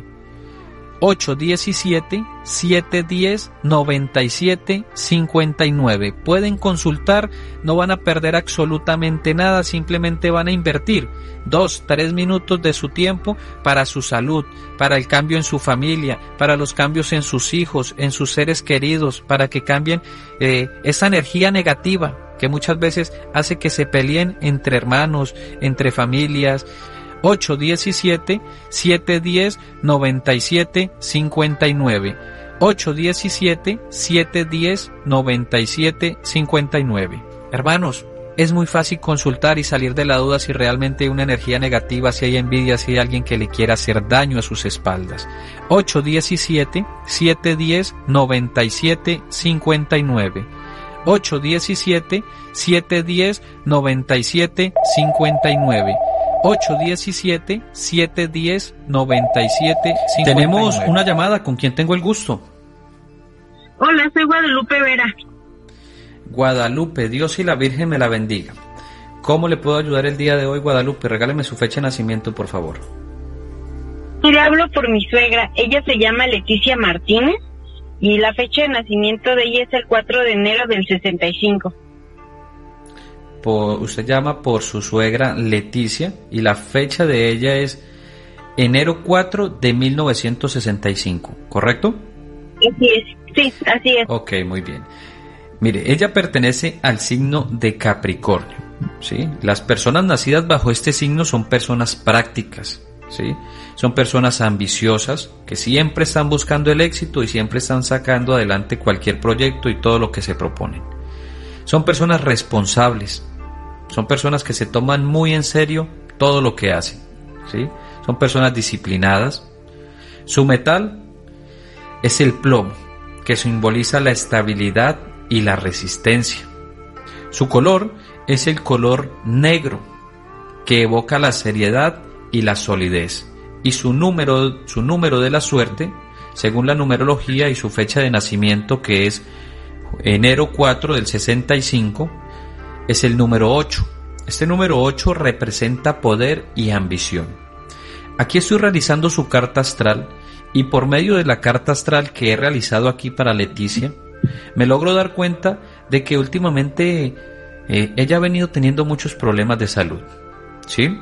ocho uno siete, siete uno cero, nueve siete cinco nueve. Pueden consultar, no van a perder absolutamente nada, simplemente van a invertir dos, tres minutos de su tiempo para su salud, para el cambio en su familia, para los cambios en sus hijos, en sus seres queridos, para que cambien eh, esa energía negativa que muchas veces hace que se peleen entre hermanos, entre familias. ocho uno siete, siete uno cero, nueve siete cinco nueve ocho uno siete, siete uno cero, nueve siete cinco nueve. Hermanos, es muy fácil consultar y salir de la duda si realmente hay una energía negativa, si hay envidia, si hay alguien que le quiera hacer daño a sus espaldas. ocho uno siete, siete uno cero, nueve siete cinco nueve ocho uno siete, siete uno cero, nueve siete cinco nueve ocho uno siete, siete uno cero, nueve siete cinco nueve. Tenemos una llamada, ¿con quien tengo el gusto? Hola, soy Guadalupe Vera. Guadalupe, Dios y la Virgen me la bendiga. ¿Cómo le puedo ayudar el día de hoy, Guadalupe? Regáleme su fecha de nacimiento, por favor. Mire, hablo por mi suegra. Ella se llama Leticia Martínez y la fecha de nacimiento de ella es el cuatro de enero del sesenta y cinco. Por, usted llama por su suegra Leticia y la fecha de ella es enero cuatro de mil novecientos sesenta y cinco, ¿correcto? Así es, sí, así es. Ok, muy bien. Mire, ella pertenece al signo de Capricornio, ¿sí? Las personas nacidas bajo este signo son personas prácticas, ¿sí? Son personas ambiciosas que siempre están buscando el éxito y siempre están sacando adelante cualquier proyecto y todo lo que se proponen. Son personas responsables, son personas que se toman muy en serio todo lo que hacen, ¿sí? Son personas disciplinadas. Su metal es el plomo, que simboliza la estabilidad y la resistencia. Su color es el color negro, que evoca la seriedad y la solidez. Y su número, su número de la suerte, según la numerología y su fecha de nacimiento, que es enero cuatro del sesenta y cinco, es el número ocho. Este número ocho representa poder y ambición. Aquí estoy realizando su carta astral y por medio de la carta astral que he realizado aquí para Leticia, me logro dar cuenta de que últimamente eh, ella ha venido teniendo muchos problemas de salud, ¿sí?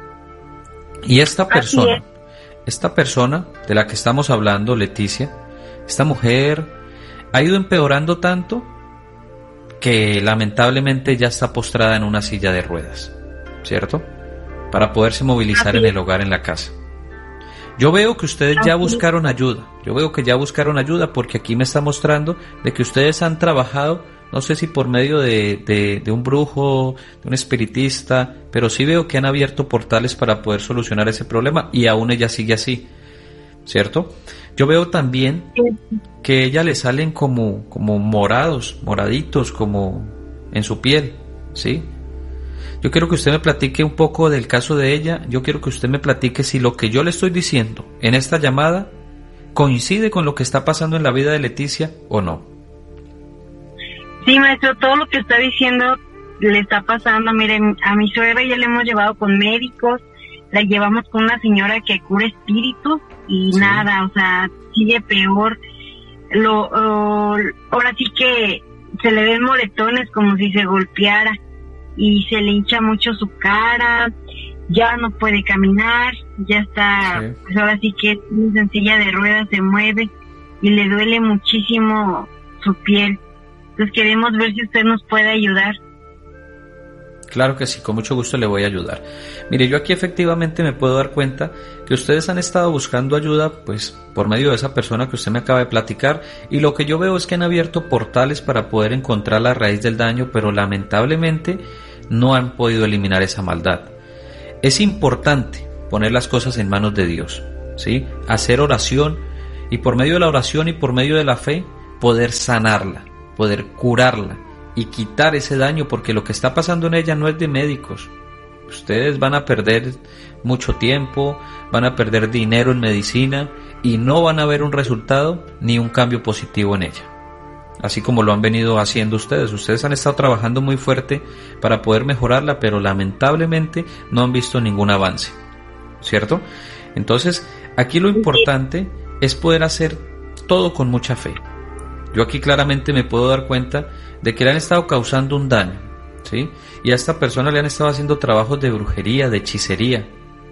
Y esta persona, esta persona de la que estamos hablando, Leticia, esta mujer ha ido empeorando tanto que lamentablemente ya está postrada en una silla de ruedas, ¿cierto? Para poderse movilizar en el hogar, en la casa. Yo veo que ustedes ya buscaron ayuda, yo veo que ya buscaron ayuda porque aquí me está mostrando de que ustedes han trabajado, no sé si por medio de, de, de un brujo, de un espiritista, pero sí veo que han abierto portales para poder solucionar ese problema y aún ella sigue así, ¿cierto? Yo veo también que a ella le salen como, como morados, moraditos, como en su piel, ¿sí? Yo quiero que usted me platique un poco del caso de ella. Yo quiero que usted me platique si lo que yo le estoy diciendo en esta llamada coincide con lo que está pasando en la vida de Leticia o no. Sí, maestro, todo lo que está diciendo le está pasando. Miren, a mi suegra ya le hemos llevado con médicos, la llevamos con una señora que cura espíritus y sí. Nada, o sea, sigue peor. Lo, uh, ahora sí que se le ven moretones como si se golpeara y se le hincha mucho su cara ya no puede caminar, ya está, sí. Pues ahora sí que es en silla de ruedas, se mueve y le duele muchísimo su piel. Entonces queremos ver si usted nos puede ayudar. Claro que sí, con mucho gusto le voy a ayudar. Mire, yo aquí efectivamente me puedo dar cuenta que ustedes han estado buscando ayuda, pues, por medio de esa persona que usted me acaba de platicar, y lo que yo veo es que han abierto portales para poder encontrar la raíz del daño, pero lamentablemente no han podido eliminar esa maldad. Es importante poner las cosas en manos de Dios, ¿sí? Hacer oración, y por medio de la oración y por medio de la fe, poder sanarla, poder curarla, y quitar ese daño, porque lo que está pasando en ella no es de médicos. Ustedes van a perder mucho tiempo, van a perder dinero en medicina y no van a ver un resultado ni un cambio positivo en ella, así como lo han venido haciendo ustedes. Ustedes han estado trabajando muy fuerte para poder mejorarla, pero lamentablemente no han visto ningún avance, ¿cierto? Entonces, aquí lo importante es poder hacer todo con mucha fe. Yo aquí claramente me puedo dar cuenta de que le han estado causando un daño, ¿sí? Y a esta persona le han estado haciendo trabajos de brujería, de hechicería.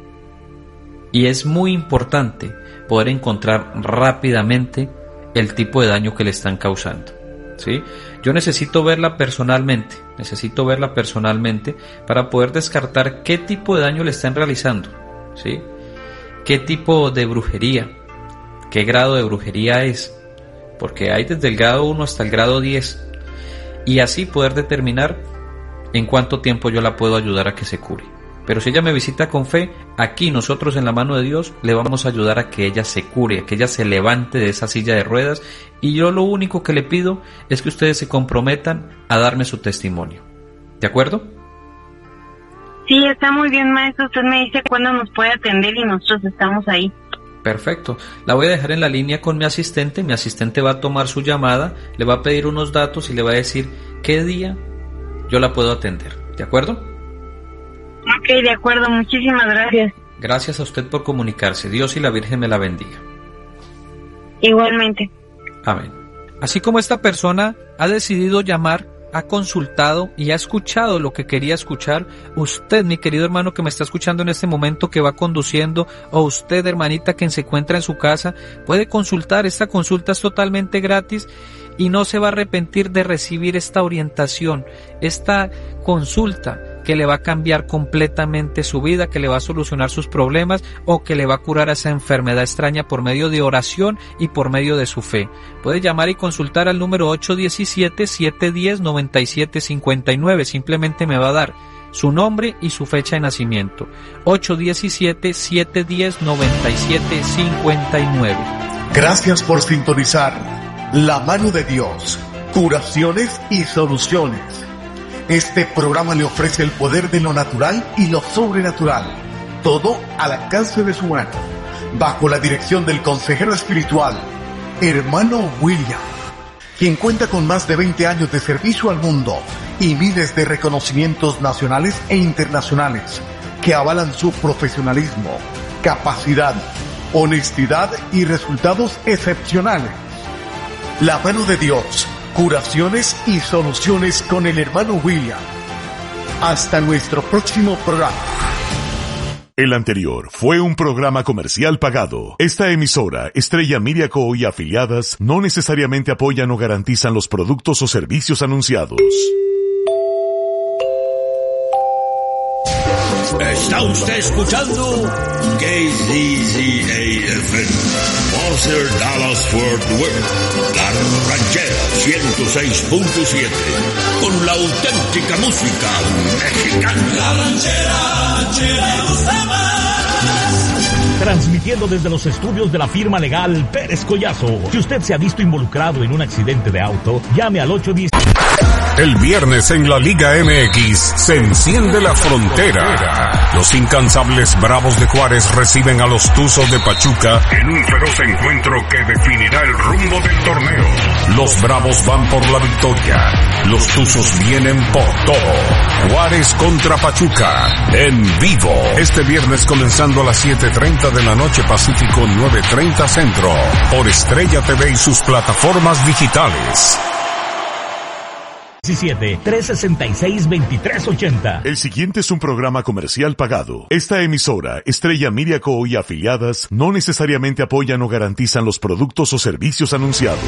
Y es muy importante poder encontrar rápidamente el tipo de daño que le están causando, ¿sí? Yo necesito verla personalmente, necesito verla personalmente para poder descartar qué tipo de daño le están realizando, ¿sí? Qué tipo de brujería, qué grado de brujería es, porque hay desde el grado uno hasta el grado diez, y así poder determinar en cuánto tiempo yo la puedo ayudar a que se cure. Pero si ella me visita con fe, aquí nosotros en la mano de Dios le vamos a ayudar a que ella se cure, a que ella se levante de esa silla de ruedas, y yo lo único que le pido es que ustedes se comprometan a darme su testimonio. ¿De acuerdo? Sí, está muy bien, maestro. Usted me dice cuándo nos puede atender y nosotros estamos ahí. Perfecto, la voy a dejar en la línea con mi asistente. Mi asistente va a tomar su llamada, le va a pedir unos datos y le va a decir qué día yo la puedo atender, ¿de acuerdo? Ok, de acuerdo, muchísimas gracias. Gracias a usted por comunicarse. Dios y la Virgen me la bendiga. Igualmente. Amén. Así como esta persona ha decidido llamar, ha consultado y ha escuchado lo que quería escuchar, usted, mi querido hermano que me está escuchando en este momento, que va conduciendo, o usted, hermanita, que se encuentra en su casa, puede consultar. Esta consulta es totalmente gratis y no se va a arrepentir de recibir esta orientación, esta consulta que le va a cambiar completamente su vida, que le va a solucionar sus problemas o que le va a curar esa enfermedad extraña por medio de oración y por medio de su fe. Puede llamar y consultar al número ocho uno siete, siete uno cero, nueve siete cinco nueve. Simplemente me va a dar su nombre y su fecha de nacimiento. ocho uno siete, siete uno cero, nueve siete cinco nueve. Gracias por sintonizar La Mano de Dios, curaciones y soluciones. Este programa le ofrece el poder de lo natural y lo sobrenatural, todo al alcance de su mano, bajo la dirección del consejero espiritual, hermano William, quien cuenta con más de veinte años de servicio al mundo y miles de reconocimientos nacionales e internacionales que avalan su profesionalismo, capacidad, honestidad y resultados excepcionales. La Mano de Dios, curaciones y soluciones con el hermano William. Hasta nuestro próximo programa. El anterior fue un programa comercial pagado. Esta emisora, Estrella Miriaco y afiliadas, no necesariamente apoyan o garantizan los productos o servicios anunciados. Está usted escuchando K Z Z A F M, Monster Dallas Fort Worth, La Ranchera ciento seis punto siete, con la auténtica música mexicana. La Ranchera, me gusta más. Transmitiendo desde los estudios de la firma legal Pérez Collazo. Si usted se ha visto involucrado en un accidente de auto, llame al ocho uno cero. El viernes en la Liga M X se enciende la frontera. Los incansables Bravos de Juárez reciben a los Tuzos de Pachuca en un feroz encuentro que definirá el rumbo del torneo. Los Bravos van por la victoria. Los Tuzos vienen por todo. Juárez contra Pachuca en vivo. Este viernes comenzando a las siete treinta de la noche Pacífico, nueve treinta Centro. Por Estrella T V y sus plataformas digitales. diecisiete, trescientos sesenta y seis, veintitrés ochenta. El siguiente es un programa comercial pagado. Esta emisora, Estrella Miriaco y afiliadas, no necesariamente apoyan o garantizan los productos o servicios anunciados.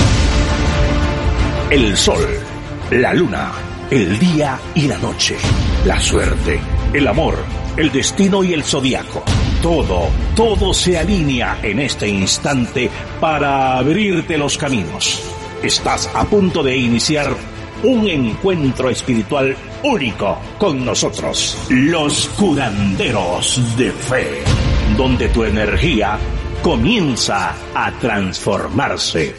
El sol, la luna, el día y la noche, la suerte, el amor, el destino y el zodiaco. Todo, todo se alinea en este instante para abrirte los caminos. Estás a punto de iniciar un encuentro espiritual único con nosotros, los curanderos de fe, donde tu energía comienza a transformarse.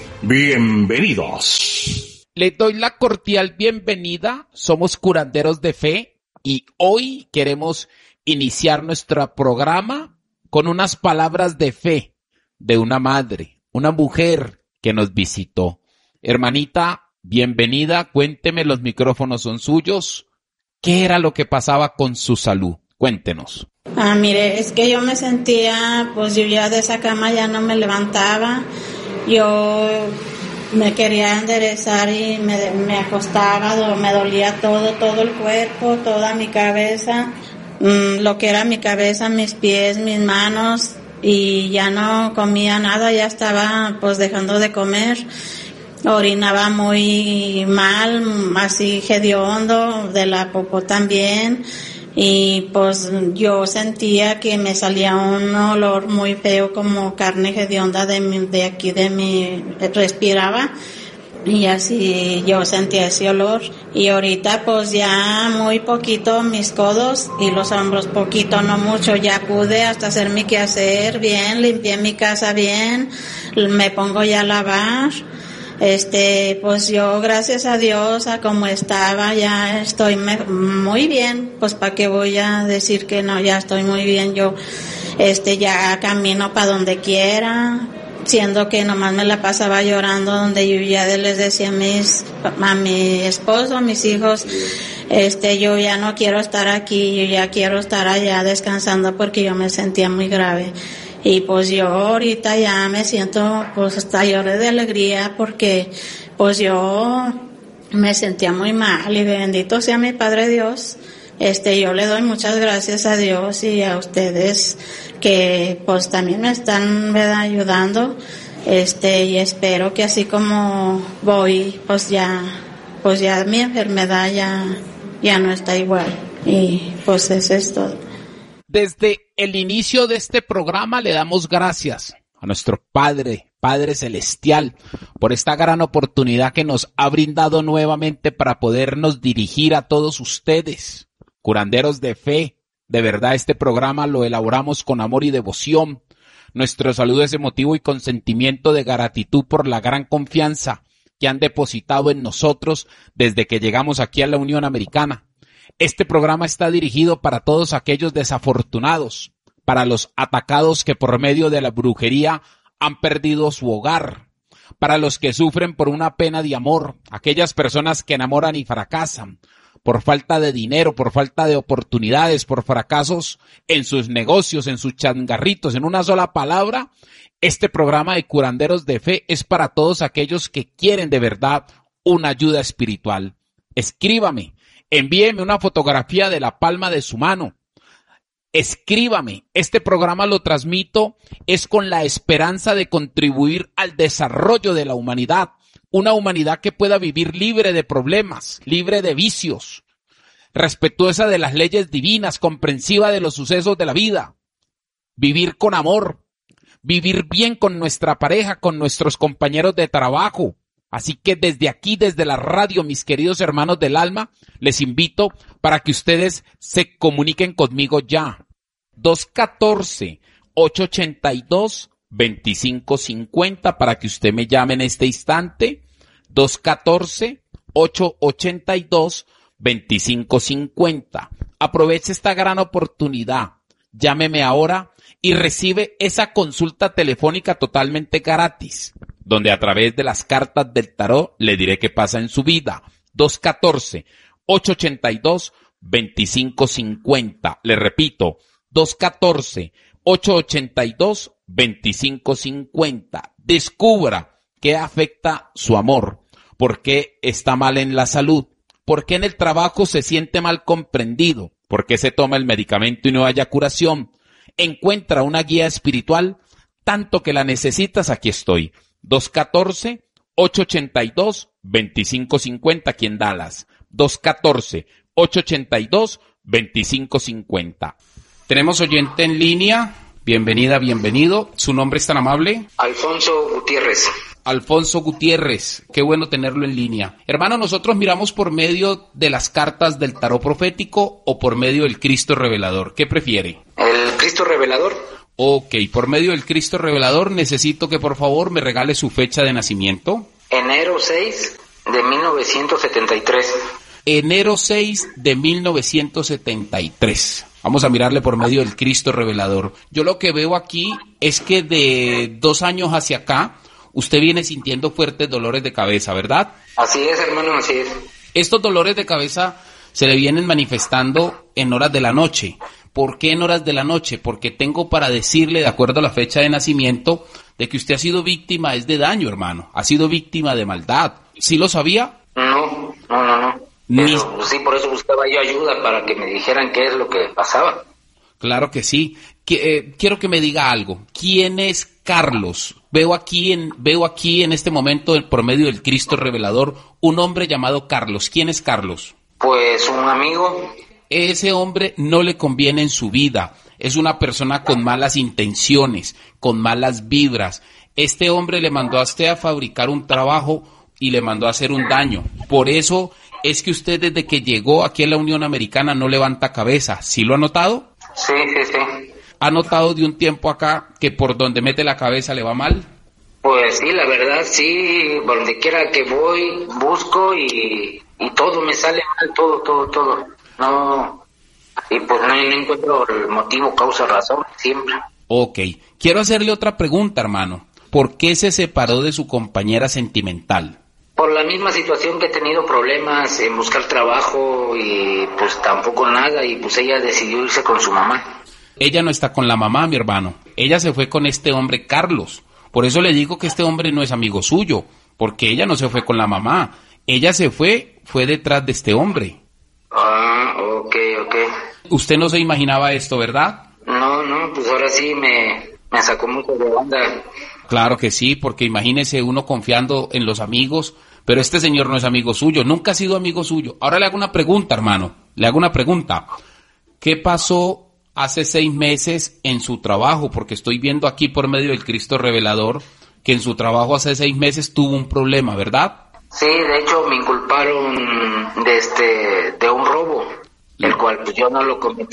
Bienvenidos. Les doy la cordial bienvenida. Somos curanderos de fe y hoy queremos iniciar nuestro programa con unas palabras de fe de una madre, una mujer que nos visitó. Hermanita, bienvenida, cuénteme, los micrófonos son suyos. ¿Qué era lo que pasaba con su salud? Cuéntenos. Ah, mire, es que yo me sentía, pues yo ya de esa cama ya no me levantaba. Yo me quería enderezar y me, me acostaba, me dolía todo, todo el cuerpo, toda mi cabeza, mmm, lo que era mi cabeza, mis pies, mis manos, y ya no comía nada, ya estaba pues dejando de comer. Orinaba muy mal, así hediondo, de la popó también, y pues yo sentía que me salía un olor muy feo como carne hedionda de, mi, de aquí de mi, respiraba, y así yo sentía ese olor. Y ahorita pues ya muy poquito mis codos y los hombros, poquito, no mucho, ya pude hasta hacer mi quehacer bien, limpié mi casa bien, me pongo ya a lavar. Este, pues yo, gracias a Dios, a como estaba, ya estoy me- muy bien. Pues para qué voy a decir que no, ya estoy muy bien. Yo, este, ya camino para donde quiera, siendo que nomás me la pasaba llorando, donde yo ya les decía a mis, a mi esposo, a mis hijos, este, yo ya no quiero estar aquí, yo ya quiero estar allá descansando porque yo me sentía muy grave. Y pues yo ahorita ya me siento, pues hasta lloré de alegría porque pues yo me sentía muy mal, y bendito sea mi Padre Dios. Este, yo le doy muchas gracias a Dios y a ustedes que pues también me están, ¿verdad?, ayudando. Este, y espero que así como voy, pues ya, pues ya mi enfermedad ya, ya no está igual. Y pues eso es todo. Desde el inicio de este programa le damos gracias a nuestro Padre, Padre Celestial, por esta gran oportunidad que nos ha brindado nuevamente para podernos dirigir a todos ustedes, curanderos de fe. De verdad, este programa lo elaboramos con amor y devoción. Nuestro saludo es emotivo y con sentimiento de gratitud por la gran confianza que han depositado en nosotros desde que llegamos aquí a la Unión Americana. Este programa está dirigido para todos aquellos desafortunados, para los atacados que por medio de la brujería han perdido su hogar, para los que sufren por una pena de amor, aquellas personas que enamoran y fracasan, por falta de dinero, por falta de oportunidades, por fracasos en sus negocios, en sus changarritos. En una sola palabra, este programa de curanderos de fe es para todos aquellos que quieren de verdad una ayuda espiritual. Escríbame. Envíeme una fotografía de la palma de su mano. Escríbame. Este programa lo transmito es con la esperanza de contribuir al desarrollo de la humanidad. Una humanidad que pueda vivir libre de problemas, libre de vicios, respetuosa de las leyes divinas, comprensiva de los sucesos de la vida. Vivir con amor, vivir bien con nuestra pareja, con nuestros compañeros de trabajo. Así que desde aquí, desde la radio, mis queridos hermanos del alma, les invito para que ustedes se comuniquen conmigo ya. dos uno cuatro, ocho ocho dos, dos cinco cinco cero para que usted me llame en este instante. dos uno cuatro, ocho ocho dos, dos cinco cinco cero. Aproveche esta gran oportunidad. Llámeme ahora y recibe esa consulta telefónica totalmente gratis, donde a través de las cartas del tarot le diré qué pasa en su vida. dos uno cuatro, ocho ocho dos, dos cinco cinco cero. Le repito, dos uno cuatro, ocho ocho dos, dos cinco cinco cero. Descubra qué afecta su amor. ¿Por qué está mal en la salud? ¿Por qué en el trabajo se siente mal comprendido? ¿Por qué se toma el medicamento y no haya curación? Encuentra una guía espiritual, tanto que la necesitas, aquí estoy. dos uno cuatro, ocho ocho dos, dos cinco cinco cero aquí en Dallas. dos uno cuatro, ocho ocho dos, dos cinco cinco cero. Tenemos oyente en línea. Bienvenida, bienvenido. ¿Su nombre es tan amable? Alfonso Gutiérrez. Alfonso Gutiérrez, qué bueno tenerlo en línea. Hermano, nosotros miramos por medio de las cartas del tarot profético o por medio del Cristo revelador. ¿Qué prefiere? El Cristo revelador. Ok, por medio del Cristo revelador necesito que por favor me regale su fecha de nacimiento. Enero seis de mil novecientos setenta y tres. Enero seis de mil novecientos setenta y tres. Vamos a mirarle por medio del Cristo revelador. Yo lo que veo aquí es que de dos años hacia acá, usted viene sintiendo fuertes dolores de cabeza, ¿verdad? Así es, hermano, así es. Estos dolores de cabeza se le vienen manifestando en horas de la noche. ¿Por qué en horas de la noche? Porque tengo para decirle, de acuerdo a la fecha de nacimiento, de que usted ha sido víctima es de daño, hermano. Ha sido víctima de maldad. ¿Sí lo sabía? No, no, no, no. Pero, Ni... sí, por eso buscaba yo ayuda, para que me dijeran qué es lo que pasaba. Claro que sí. Que, eh, quiero que me diga algo. ¿Quién es Carlos? Veo aquí en veo aquí en este momento, por medio del Cristo revelador, un hombre llamado Carlos. ¿Quién es Carlos? Pues un amigo. Ese hombre no le conviene en su vida. Es una persona con malas intenciones, con malas vibras. Este hombre le mandó a usted a fabricar un trabajo y le mandó a hacer un daño. Por eso es que usted desde que llegó aquí a la Unión Americana no levanta cabeza. ¿Sí lo ha notado? Sí, sí, sí. ¿Ha notado de un tiempo acá que por donde mete la cabeza le va mal? Pues sí, la verdad, sí. Por donde quiera que voy, busco y, y todo me sale mal, todo, todo, todo. No, y pues no, no encuentro el motivo, causa, razón, siempre. Ok. Quiero hacerle otra pregunta, hermano. ¿Por qué se separó de su compañera sentimental? Por la misma situación que he tenido problemas en buscar trabajo y pues tampoco nada, y pues ella decidió irse con su mamá. Ella no está con la mamá, mi hermano. Ella se fue con este hombre Carlos. Por eso le digo que este hombre no es amigo suyo, porque ella no se fue con la mamá. Ella se fue, fue detrás de este hombre. Ah, ok, ok. Usted no se imaginaba esto, ¿verdad? No, no, pues ahora sí me, me sacó mucho de onda. Claro que sí, porque imagínese uno confiando en los amigos, pero este señor no es amigo suyo, nunca ha sido amigo suyo. Ahora le hago una pregunta, hermano, le hago una pregunta. ¿Qué pasó hace seis meses en su trabajo? Porque estoy viendo aquí por medio del Cristo revelador que en su trabajo hace seis meses tuvo un problema, ¿verdad? Sí, de hecho me inculparon de este de un robo, el cual pues yo no lo cometí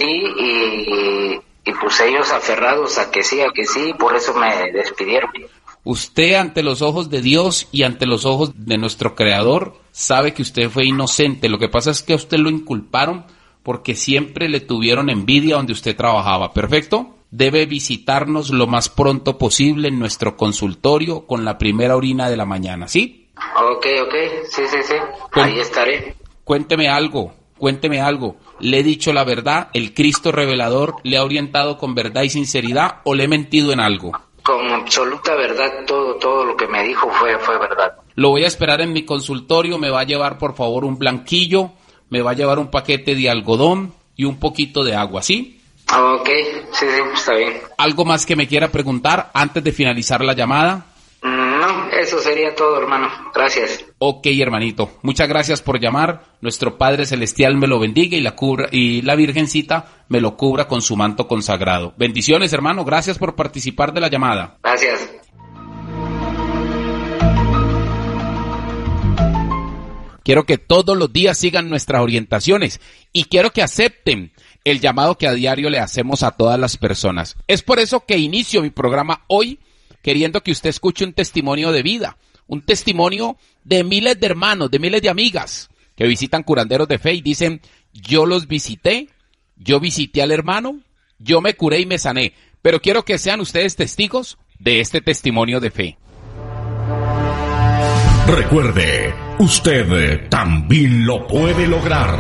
y, y pues ellos aferrados a que sí, a que sí, por eso me despidieron. Usted ante los ojos de Dios y ante los ojos de nuestro Creador sabe que usted fue inocente. Lo que pasa es que a usted lo inculparon porque siempre le tuvieron envidia donde usted trabajaba. ¿Perfecto? Debe visitarnos lo más pronto posible en nuestro consultorio con la primera orina de la mañana, ¿sí? Ok, ok, sí, sí, sí, ahí estaré. Cuénteme algo, cuénteme algo. ¿Le he dicho la verdad? ¿El Cristo revelador le ha orientado con verdad y sinceridad o le he mentido en algo? Con absoluta verdad, todo, todo lo que me dijo fue, fue verdad. Lo voy a esperar en mi consultorio, me va a llevar por favor un blanquillo, me va a llevar un paquete de algodón y un poquito de agua, ¿sí? Ok, sí, sí, está bien. ¿Algo más que me quiera preguntar antes de finalizar la llamada? No, eso sería todo, hermano. Gracias. Ok, hermanito. Muchas gracias por llamar. Nuestro Padre Celestial me lo bendiga y la cubra, y la Virgencita me lo cubra con su manto consagrado. Bendiciones, hermano. Gracias por participar de la llamada. Gracias. Quiero que todos los días sigan nuestras orientaciones y quiero que acepten el llamado que a diario le hacemos a todas las personas. Es por eso que inicio mi programa hoy queriendo que usted escuche un testimonio de vida, un testimonio de miles de hermanos, de miles de amigas que visitan curanderos de fe y dicen, yo los visité, yo visité al hermano, yo me curé y me sané, pero quiero que sean ustedes testigos de este testimonio de fe. Recuerde, usted también lo puede lograr.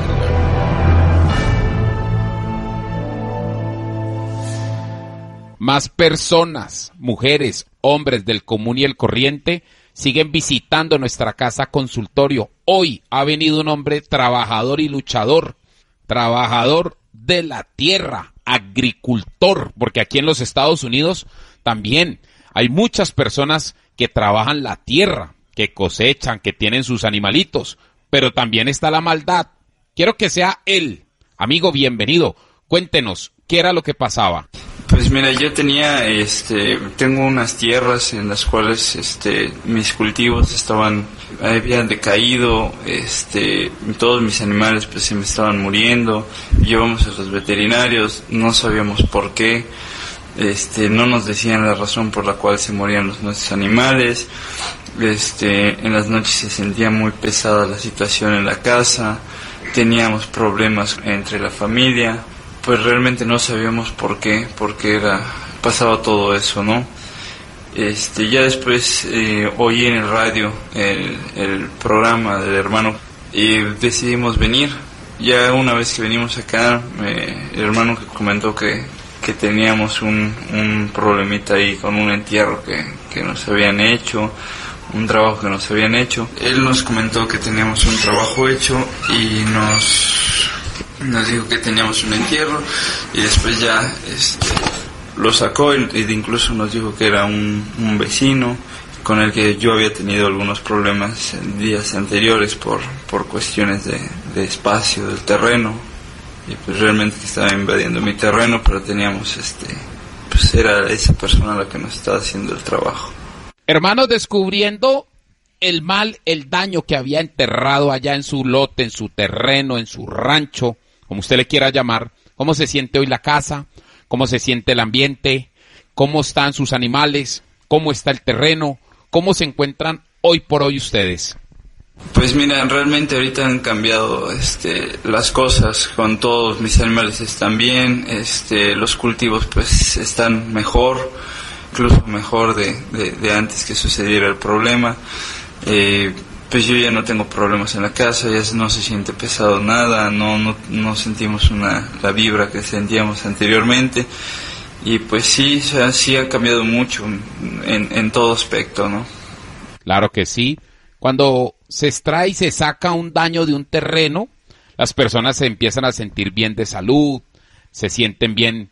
Más personas, mujeres, hombres del común y el corriente siguen visitando nuestra casa consultorio. Hoy ha venido un hombre trabajador y luchador, trabajador de la tierra, agricultor, porque aquí en los Estados Unidos también hay muchas personas que trabajan la tierra, que cosechan, que tienen sus animalitos, pero también está la maldad. Quiero que sea él. Amigo, bienvenido. Cuéntenos, ¿qué era lo que pasaba? Pues mira, yo tenía, este, tengo unas tierras en las cuales, este, mis cultivos estaban, habían decaído, este, todos mis animales pues se me estaban muriendo, llevamos a los veterinarios, no sabíamos por qué, este, no nos decían la razón por la cual se morían los, nuestros animales, este, en las noches se sentía muy pesada la situación en la casa, teníamos problemas entre la familia. Pues realmente no sabíamos por qué, porque era, pasaba todo eso, ¿no? Este, ya después eh, oí en el radio el, el programa del hermano y decidimos venir. Ya una vez que venimos acá, eh, el hermano que comentó que, que teníamos un, un problemita ahí con un entierro que, que nos habían hecho, un trabajo que nos habían hecho. Él nos comentó que teníamos un trabajo hecho y nos... nos dijo que teníamos un entierro y después ya este, lo sacó y, y incluso nos dijo que era un, un vecino con el que yo había tenido algunos problemas en días anteriores por, por cuestiones de, de espacio del terreno y pues realmente que estaba invadiendo mi terreno, pero teníamos este, pues era esa persona la que nos estaba haciendo el trabajo. Hermanos, descubriendo el mal, el daño que había enterrado allá en su lote, en su terreno, en su rancho, como usted le quiera llamar, cómo se siente hoy la casa, cómo se siente el ambiente, cómo están sus animales, cómo está el terreno, cómo se encuentran hoy por hoy ustedes. Pues mira, realmente ahorita han cambiado este, las cosas, con todos mis animales están bien, este, los cultivos pues están mejor, incluso mejor de, de, de antes que sucediera el problema. Eh, pues yo ya no tengo problemas en la casa, ya no se siente pesado nada, no no no sentimos una la vibra que sentíamos anteriormente y pues sí, o sea, sí ha cambiado mucho en, en todo aspecto, ¿no? Claro que sí. Cuando se extrae y se saca un daño de un terreno, las personas se empiezan a sentir bien de salud, se sienten bien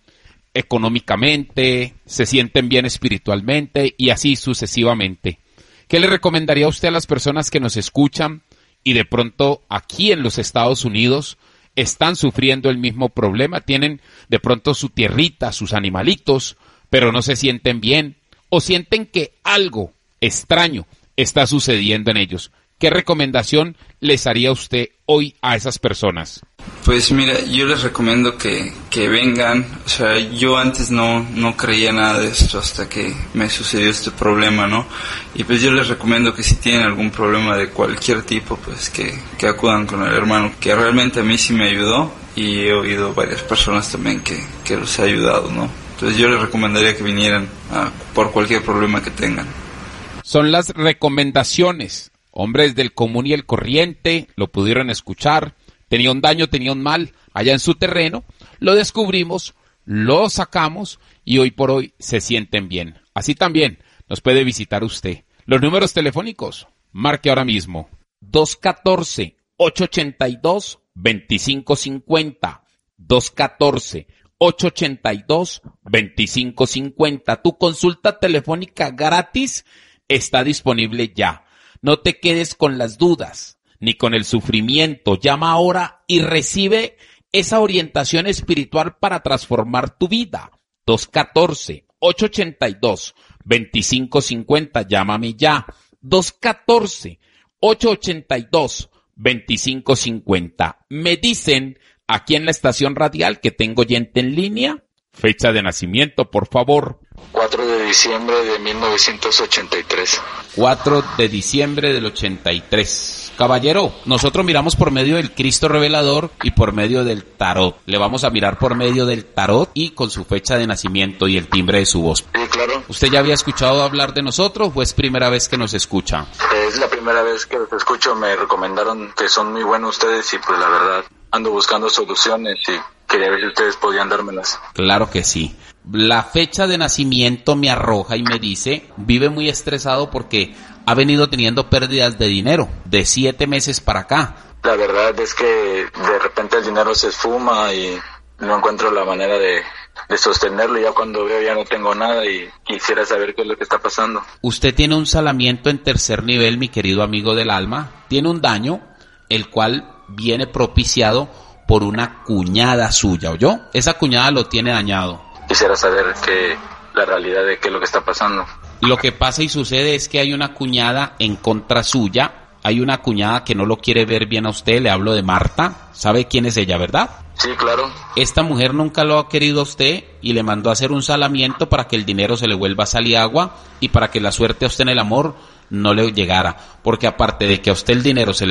económicamente, se sienten bien espiritualmente y así sucesivamente. ¿Qué le recomendaría a usted a las personas que nos escuchan y de pronto aquí en los Estados Unidos están sufriendo el mismo problema? Tienen de pronto su tierrita, sus animalitos, pero no se sienten bien o sienten que algo extraño está sucediendo en ellos. ¿Qué recomendación les haría usted hoy a esas personas? Pues mira, yo les recomiendo que, que vengan, o sea, yo antes no, no creía nada de esto hasta que me sucedió este problema, ¿no? Y pues yo les recomiendo que si tienen algún problema de cualquier tipo, pues que, que acudan con el hermano, que realmente a mí sí me ayudó y he oído varias personas también que, que los ha ayudado, ¿no? Entonces yo les recomendaría que vinieran a, por cualquier problema que tengan. Son las recomendaciones. Hombres del común y el corriente lo pudieron escuchar. Tenía un daño, tenía un mal allá en su terreno. Lo descubrimos, lo sacamos y hoy por hoy se sienten bien. Así también nos puede visitar usted. Los números telefónicos, marque ahora mismo. dos uno cuatro, ocho ocho dos, dos cinco cinco cero. dos uno cuatro, ocho ocho dos, dos cinco cinco cero. Tu consulta telefónica gratis está disponible ya. No te quedes con las dudas ni con el sufrimiento. Llama ahora y recibe esa orientación espiritual para transformar tu vida. dos uno cuatro, ocho ocho dos, dos cinco cinco cero. Llámame ya. dos uno cuatro, ocho ocho dos, dos cinco cinco cero. Me dicen aquí en la estación radial que tengo oyente en línea. Fecha de nacimiento, por favor. cuatro de diciembre de mil novecientos ochenta y tres. cuatro de diciembre del ochenta y tres. Caballero, nosotros miramos por medio del Cristo Revelador y por medio del tarot. Le vamos a mirar por medio del tarot y con su fecha de nacimiento y el timbre de su voz. Sí, claro. ¿Usted ya había escuchado hablar de nosotros o es primera vez que nos escucha? Es la primera vez que los escucho. Me recomendaron que son muy buenos ustedes y pues la verdad ando buscando soluciones y quería ver si ustedes podían dármelas. Claro que sí. La fecha de nacimiento me arroja y me dice, vive muy estresado porque ha venido teniendo pérdidas de dinero de siete meses para acá. La verdad es que de repente el dinero se esfuma y no encuentro la manera de, de sostenerlo. Ya cuando veo ya no tengo nada y quisiera saber qué es lo que está pasando. Usted tiene un salamiento en tercer nivel, mi querido amigo del alma. Tiene un daño, el cual viene propiciado por una cuñada suya, ¿oyó? Esa cuñada lo tiene dañado. Quisiera saber qué, la realidad de qué es lo que está pasando. Lo que pasa y sucede es que hay una cuñada en contra suya. Hay una cuñada que no lo quiere ver bien a usted, le hablo de Marta. ¿Sabe quién es ella, verdad? Sí, claro. Esta mujer nunca lo ha querido a usted y le mandó a hacer un salamiento para que el dinero se le vuelva a salir agua y para que la suerte a usted en el amor no le llegara. Porque aparte de que a usted el dinero se le